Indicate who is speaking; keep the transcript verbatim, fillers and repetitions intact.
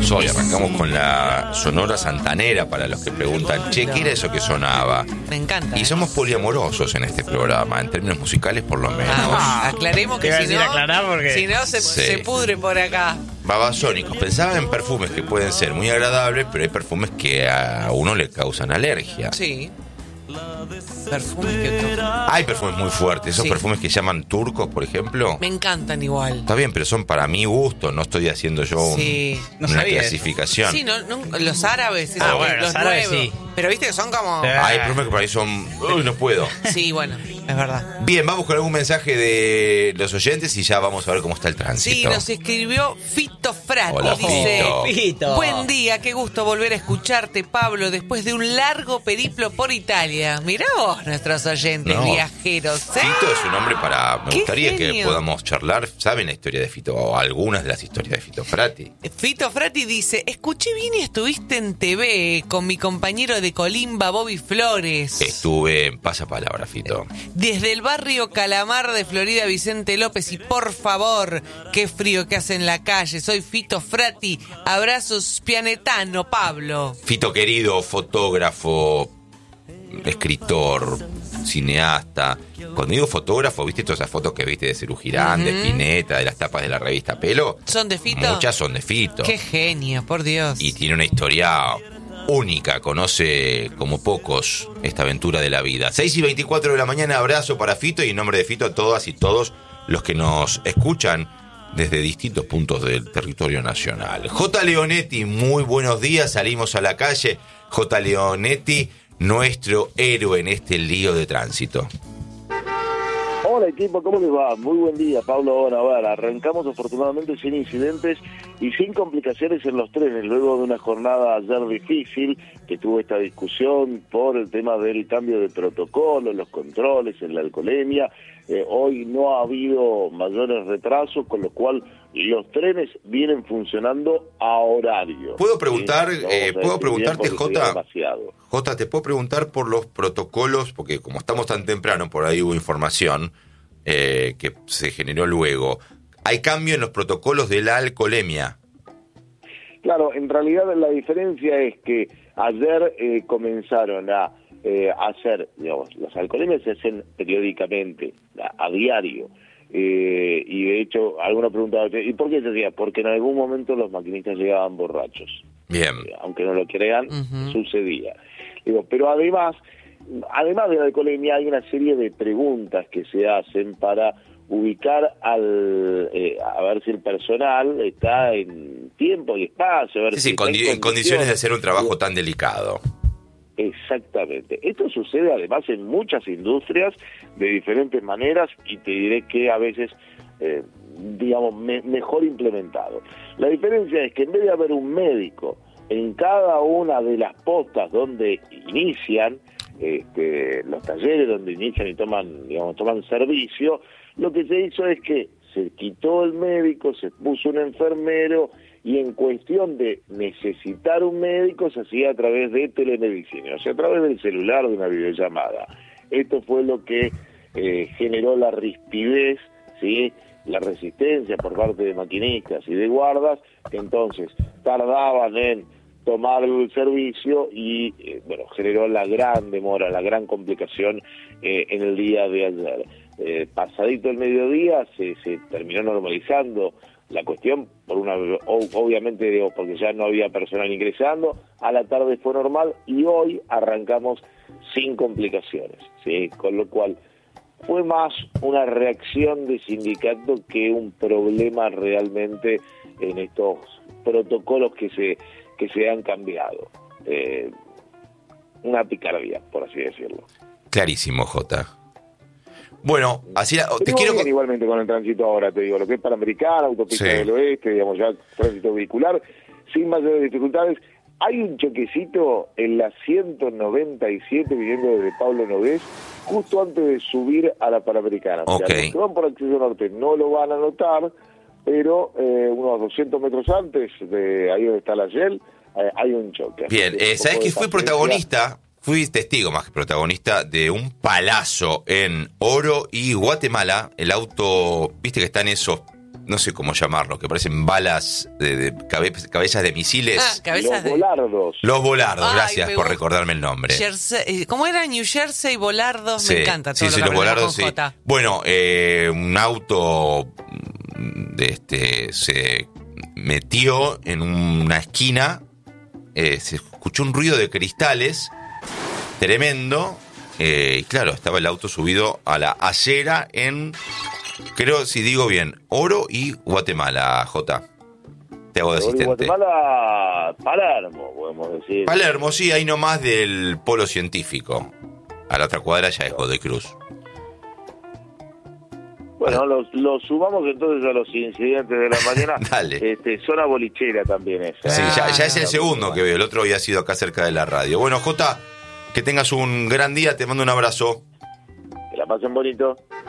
Speaker 1: arrancamos hoy, arrancamos con la Sonora Santanera, para los que preguntan, che, ¿qué era eso que sonaba?
Speaker 2: Me encanta.
Speaker 1: Y
Speaker 2: ¿eh?
Speaker 1: somos poliamorosos en este programa, en términos musicales por lo menos.
Speaker 2: Ah, aclaremos que si no,
Speaker 3: aclarar porque...
Speaker 2: si no se,
Speaker 1: Sí.
Speaker 2: se pudre por acá.
Speaker 1: Babasónicos, pensaba en perfumes que pueden ser muy agradables, pero hay perfumes que a uno le causan alergia.
Speaker 2: Sí. Perfumes que otro.
Speaker 1: Hay perfumes muy fuertes, esos
Speaker 2: Sí.
Speaker 1: perfumes que llaman turcos, por ejemplo.
Speaker 2: Me encantan igual.
Speaker 1: Está bien, pero son para mi gusto, no estoy haciendo yo un-
Speaker 2: Sí.
Speaker 3: No
Speaker 1: una
Speaker 3: sabía
Speaker 1: clasificación.
Speaker 2: Sí, no, no, los árabes, esos,
Speaker 3: Ah, bueno,
Speaker 2: los
Speaker 3: los árabes
Speaker 2: nuevos.
Speaker 3: sí.
Speaker 2: Pero viste que son como...
Speaker 3: Sí.
Speaker 1: Hay perfumes que para mí son... Uy, no puedo.
Speaker 2: Sí, bueno, es verdad.
Speaker 1: Bien, vamos con algún mensaje de los oyentes y ya vamos a ver cómo está el tránsito.
Speaker 2: Sí, nos escribió Fito Frati.
Speaker 1: Hola,
Speaker 2: Dice:
Speaker 1: Fito.
Speaker 3: Fito.
Speaker 2: buen día, qué gusto volver a escucharte, Pablo, después de un largo periplo por Italia. Mirá vos, nuestros oyentes
Speaker 1: No.
Speaker 2: viajeros, ¿eh?
Speaker 1: Fito es un hombre para... Me
Speaker 2: ¡Qué
Speaker 1: gustaría que
Speaker 2: genio!
Speaker 1: podamos charlar. ¿Saben la historia de Fito? O algunas de las historias de Fito Frati.
Speaker 2: Fito Frati dice: escuché bien y estuviste en T V con mi compañero de Colimba, Bobby Flores.
Speaker 1: Estuve en Pasapalabra, Fito.
Speaker 2: Desde el barrio Calamar de Florida, Vicente López. Y por favor, qué frío que hace en la calle. Soy Fito Frati. Abrazos, Pianetano, Pablo.
Speaker 1: Fito querido, fotógrafo, escritor, cineasta. Cuando digo fotógrafo, ¿viste todas esas fotos que viste de Cerú Girán, de Spinetta, de las tapas de la revista Pelo?
Speaker 2: ¿Son de Fito?
Speaker 1: Muchas son de Fito.
Speaker 2: Qué genio, por Dios.
Speaker 1: Y tiene una historia única, conoce como pocos esta aventura de la vida. seis y veinticuatro de la mañana, abrazo para Fito y en nombre de Fito a todas y todos los que nos escuchan desde distintos puntos del territorio nacional. J. Leonetti, muy buenos días, salimos a la calle. J. Leonetti, nuestro héroe en este lío de tránsito.
Speaker 4: Hola equipo, ¿cómo les va? Muy buen día, Pablo. Bueno, a ver, arrancamos afortunadamente sin incidentes y sin complicaciones en los trenes, luego de una jornada ayer difícil que tuvo esta discusión por el tema del cambio de protocolo, los controles en la alcoholemia. Eh, hoy no ha habido mayores retrasos, con lo cual los trenes vienen funcionando a horario.
Speaker 1: ¿Puedo preguntar,
Speaker 4: Sí, vamos
Speaker 1: eh,
Speaker 4: a
Speaker 1: ¿puedo
Speaker 4: decir
Speaker 1: preguntarte,
Speaker 4: bien porque
Speaker 1: Jota?
Speaker 4: sería demasiado.
Speaker 1: Jota, te puedo preguntar por los protocolos, porque como estamos tan temprano, por ahí hubo información eh, que se generó luego. ¿Hay cambio en los protocolos de la alcoholemia?
Speaker 4: Claro, en realidad la diferencia es que ayer eh, comenzaron a eh, hacer, digamos, las alcoholemias se hacen periódicamente, a, a diario. Eh, y de hecho, algunos preguntaban, ¿y por qué se hacía? Porque en algún momento los maquinistas llegaban borrachos.
Speaker 1: Bien.
Speaker 4: Eh, aunque no lo crean,
Speaker 2: Ujú.
Speaker 4: sucedía. Digo, pero además, además de la alcoholemia, hay una serie de preguntas que se hacen para ubicar al, eh, a ver si el personal está en tiempo y espacio, a ver
Speaker 1: Sí,
Speaker 4: si
Speaker 1: sí,
Speaker 4: está
Speaker 1: condi- en condiciones de hacer un trabajo tan delicado.
Speaker 4: Exactamente. Esto sucede además en muchas industrias de diferentes maneras y te diré que a veces, eh, digamos, me- mejor implementado. La diferencia es que en vez de haber un médico en cada una de las postas donde inician, este, los talleres donde inician y toman, digamos, toman servicio, lo que se hizo es que se quitó el médico, se puso un enfermero y en cuestión de necesitar un médico se hacía a través de telemedicina, o sea, a través del celular, de una videollamada. Esto fue lo que eh, generó la rispidez, ¿sí?, la resistencia por parte de maquinistas y de guardas, que entonces tardaban en tomar el servicio y, eh, bueno, generó la gran demora, la gran complicación eh, en el día de ayer. Eh, pasadito el mediodía se, se terminó normalizando la cuestión, por una obviamente digo, porque ya no había personal ingresando, a la tarde fue normal y hoy arrancamos sin complicaciones, ¿sí? Con lo cual fue más una reacción de sindicato que un problema realmente en estos protocolos que se que se han cambiado. Eh, una picardía, por así decirlo.
Speaker 1: Clarísimo, Jota. Bueno, así la- te
Speaker 4: Pero
Speaker 1: quiero...
Speaker 4: bien, igualmente con el tránsito ahora, te digo, lo que es Panamericana, Autopista
Speaker 1: Sí.
Speaker 4: del Oeste, digamos ya tránsito vehicular, sin mayores dificultades. Hay un choquecito en la ciento noventa y siete viniendo desde Pablo Nogués, justo antes de subir a la Panamericana. O sea,
Speaker 1: Ok.
Speaker 4: los que van por acceso norte no lo van a notar, pero eh, unos doscientos metros antes, de ahí donde está la Shell, eh, hay un choque. Así
Speaker 1: Bien,
Speaker 4: que
Speaker 1: eh,
Speaker 4: un
Speaker 1: ¿sabés
Speaker 4: poco
Speaker 1: que
Speaker 4: de
Speaker 1: fui
Speaker 4: paciencia.
Speaker 1: protagonista? Fui testigo más que protagonista de un palazo en Oro y Guatemala. El auto, viste que están esos no sé cómo llamarlo, que parecen balas de, de cabe, cabezas de misiles.
Speaker 2: Ah, cabezas
Speaker 4: Los
Speaker 2: de...
Speaker 4: volardos.
Speaker 1: Los volardos,
Speaker 2: Ay,
Speaker 1: gracias
Speaker 2: me
Speaker 1: por
Speaker 2: gusta.
Speaker 1: recordarme el nombre.
Speaker 2: Jersey, ¿cómo era? New Jersey, volardos,
Speaker 1: Sí,
Speaker 2: me encanta todo
Speaker 1: sí, sí,
Speaker 2: lo que
Speaker 1: los
Speaker 2: arreglamos
Speaker 1: volardos,
Speaker 2: con
Speaker 1: sí.
Speaker 2: J.
Speaker 1: Bueno, eh, un auto de este se metió en una esquina, eh, se escuchó un ruido de cristales tremendo, eh, y claro, estaba el auto subido a la acera en, creo, si digo bien, Oro y Guatemala, J. Te hago de asistente.
Speaker 4: Guatemala, Palermo, podemos decir.
Speaker 1: Palermo, sí, ahí nomás del polo científico. A la otra cuadra ya es Godoy Cruz.
Speaker 4: Bueno, los, los sumamos entonces a los incidentes de la mañana.
Speaker 1: Dale.
Speaker 4: Este, zona bolichera también es.
Speaker 1: Sí, ya, ya es el
Speaker 4: Ah,
Speaker 1: segundo que veo. El otro había sido acá cerca de la radio. Bueno, Jota, que tengas un gran día. Te mando un abrazo.
Speaker 4: Que la pasen bonito.